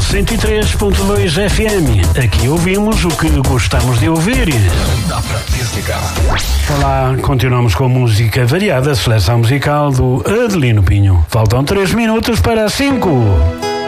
103.2 FM. Aqui ouvimos o que gostamos de ouvir. Dá para desligar. Olá, continuamos com música variada, seleção musical do Adelino Pinho. Faltam 3 minutos para 5.